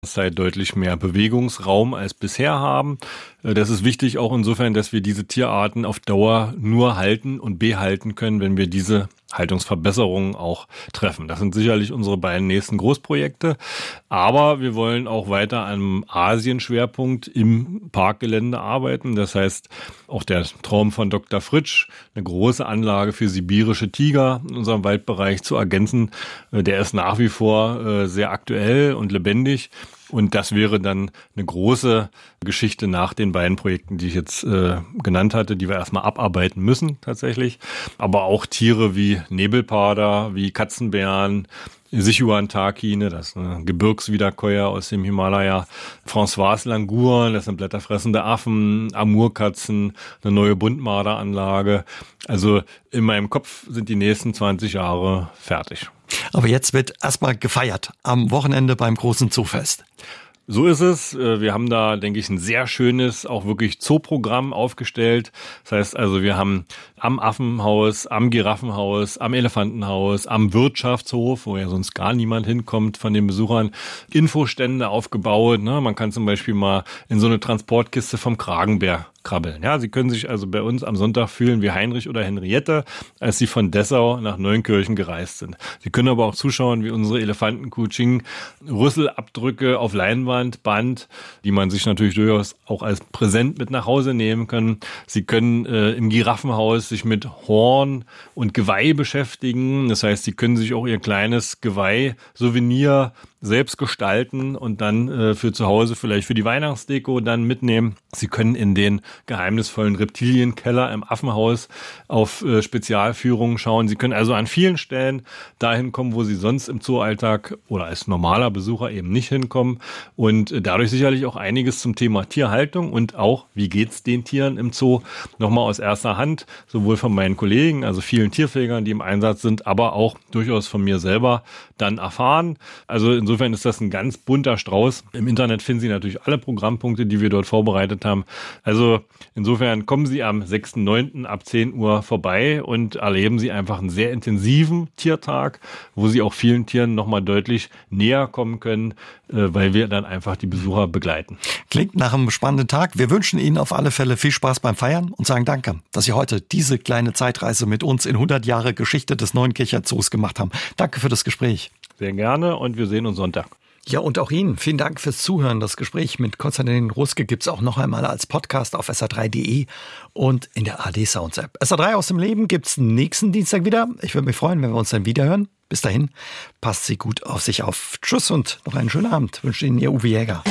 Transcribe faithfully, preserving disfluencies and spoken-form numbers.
Zeit deutlich mehr Bewegungsraum als bisher haben. Das ist wichtig auch insofern, dass wir diese Tierarten auf Dauer nur halten und behalten können, wenn wir diese Haltungsverbesserungen auch treffen. Das sind sicherlich unsere beiden nächsten Großprojekte. Aber wir wollen auch weiter an einem Asien-Schwerpunkt im Parkgelände arbeiten. Das heißt, auch der Traum von Doktor Fritsch, eine große Anlage für sibirische Tiger in unserem Waldbereich zu ergänzen, der ist nach wie vor sehr aktuell und lebendig. Und das wäre dann eine große Geschichte nach den beiden Projekten, die ich jetzt äh, genannt hatte, die wir erstmal abarbeiten müssen tatsächlich. Aber auch Tiere wie Nebelparder, wie Katzenbären, Sichuan-Takine, das ist ein Gebirgswiederkäuer aus dem Himalaya, Françoise Languren, das sind blätterfressende Affen, Amurkatzen, eine neue Buntmarderanlage. Also in meinem Kopf sind die nächsten zwanzig Jahre fertig. Aber jetzt wird erstmal gefeiert am Wochenende beim großen Zoofest. So ist es. Wir haben da, denke ich, ein sehr schönes, auch wirklich Zooprogramm aufgestellt. Das heißt also, wir haben am Affenhaus, am Giraffenhaus, am Elefantenhaus, am Wirtschaftshof, wo ja sonst gar niemand hinkommt von den Besuchern, Infostände aufgebaut. Man kann zum Beispiel mal in so eine Transportkiste vom Kragenbär krabbeln. Ja, Sie können sich also bei uns am Sonntag fühlen wie Heinrich oder Henriette, als sie von Dessau nach Neunkirchen gereist sind. Sie können aber auch zuschauen, wie unsere Elefantenkuh Ching Rüsselabdrücke auf Leinwand, Band, die man sich natürlich durchaus auch als Präsent mit nach Hause nehmen können. Sie können äh, im Giraffenhaus sich mit Horn und Geweih beschäftigen. Das heißt, Sie können sich auch Ihr kleines Geweih-Souvenir selbst gestalten und dann äh, für zu Hause vielleicht für die Weihnachtsdeko dann mitnehmen. Sie können in den geheimnisvollen Reptilienkeller im Affenhaus auf äh, Spezialführungen schauen. Sie können also an vielen Stellen dahin kommen, wo Sie sonst im Zooalltag oder als normaler Besucher eben nicht hinkommen und äh, dadurch sicherlich auch einiges zum Thema Tierhaltung und auch, wie geht's den Tieren im Zoo, nochmal aus erster Hand, sowohl von meinen Kollegen, also vielen Tierpflegern, die im Einsatz sind, aber auch durchaus von mir selber dann erfahren. Also insofern ist das ein ganz bunter Strauß. Im Internet finden Sie natürlich alle Programmpunkte, die wir dort vorbereitet haben. Also insofern kommen Sie am sechsten neunten ab zehn Uhr vorbei und erleben Sie einfach einen sehr intensiven Tiertag, wo Sie auch vielen Tieren nochmal deutlich näher kommen können, weil wir dann einfach die Besucher begleiten. Klingt nach einem spannenden Tag. Wir wünschen Ihnen auf alle Fälle viel Spaß beim Feiern und sagen Danke, dass Sie heute diese kleine Zeitreise mit uns in hundert Jahre Geschichte des Neunkircher Zoos gemacht haben. Danke für das Gespräch. Sehr gerne und wir sehen uns Sonntag. Ja, und auch Ihnen vielen Dank fürs Zuhören. Das Gespräch mit Konstantin Ruske gibt's auch noch einmal als Podcast auf S R drei Punkt de und in der A R D Sounds App. S R drei aus dem Leben gibt's nächsten Dienstag wieder. Ich würde mich freuen, wenn wir uns dann wiederhören. Bis dahin, passt Sie gut auf sich auf. Tschüss und noch einen schönen Abend. Wünsche Ihnen Ihr Uwe Jäger.